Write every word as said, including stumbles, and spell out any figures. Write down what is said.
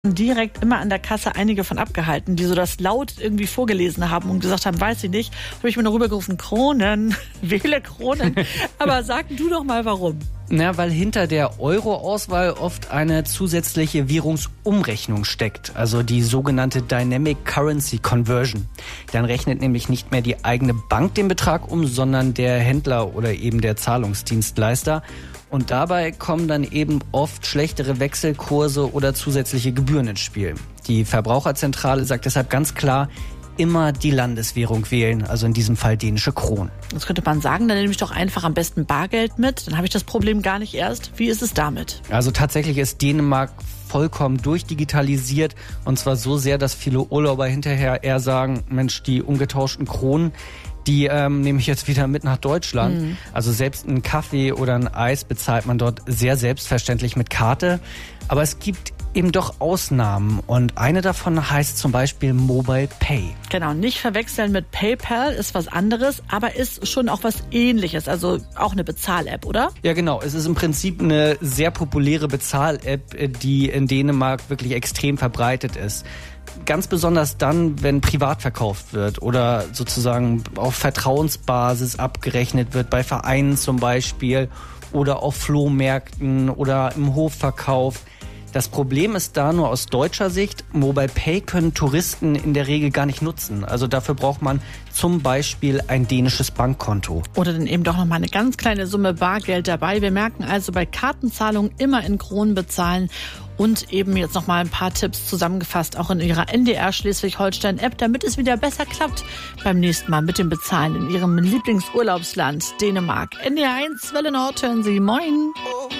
direkt immer an der Kasse einige von abgehalten, die so das laut irgendwie vorgelesen haben und gesagt haben, weiß ich nicht, habe ich mir noch rübergerufen, Kronen, wähle Kronen. Aber sag du doch mal, warum. Na, weil hinter der Euro-Auswahl oft eine zusätzliche Währungsumrechnung steckt, also die sogenannte Dynamic Currency Conversion. Dann rechnet nämlich nicht mehr die eigene Bank den Betrag um, sondern der Händler oder eben der Zahlungsdienstleister. Und dabei kommen dann eben oft schlechtere Wechselkurse oder zusätzliche Gebühren ins Spiel. Die Verbraucherzentrale sagt deshalb ganz klar, immer die Landeswährung wählen, also in diesem Fall dänische Kronen. Das könnte man sagen, dann nehme ich doch einfach am besten Bargeld mit, dann habe ich das Problem gar nicht erst. Wie ist es damit? Also tatsächlich ist Dänemark vollkommen durchdigitalisiert und zwar so sehr, dass viele Urlauber hinterher eher sagen, Mensch, die umgetauschten Kronen, die ähm, nehme ich jetzt wieder mit nach Deutschland. Mhm. Also selbst einen Kaffee oder ein Eis bezahlt man dort sehr selbstverständlich mit Karte. Aber es gibt eben doch Ausnahmen und eine davon heißt zum Beispiel Mobile Pay. Genau, nicht verwechseln mit PayPal, ist was anderes, aber ist schon auch was Ähnliches, also auch eine Bezahl-App, oder? Ja genau, es ist im Prinzip eine sehr populäre Bezahl-App, die in Dänemark wirklich extrem verbreitet ist. Ganz besonders dann, wenn privat verkauft wird oder sozusagen auf Vertrauensbasis abgerechnet wird, bei Vereinen zum Beispiel oder auf Flohmärkten oder im Hofverkauf. Das Problem ist da nur aus deutscher Sicht, Mobile Pay können Touristen in der Regel gar nicht nutzen. Also dafür braucht man zum Beispiel ein dänisches Bankkonto. Oder dann eben doch noch mal eine ganz kleine Summe Bargeld dabei. Wir merken also bei Kartenzahlungen immer in Kronen bezahlen. Und eben jetzt noch mal ein paar Tipps zusammengefasst, auch in Ihrer N D R Schleswig-Holstein-App, damit es wieder besser klappt beim nächsten Mal mit dem Bezahlen in Ihrem Lieblingsurlaubsland Dänemark. N D R eins, Welle Nord, hören Sie, moin.